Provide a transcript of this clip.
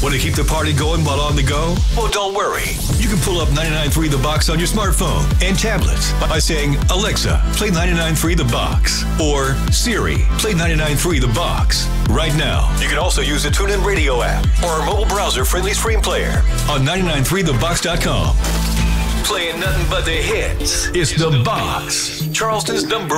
Want to keep the party going while on the go? Well, don't worry. You can pull up 99.3 The Box on your smartphone and tablets by saying, Alexa, play 99.3 The Box. Or Siri, play 99.3 The Box. Right now, you can also use the TuneIn Radio app or our mobile browser-friendly stream player on 993thebox.com. Playing nothing but the hits. It's The Box, Charleston's #1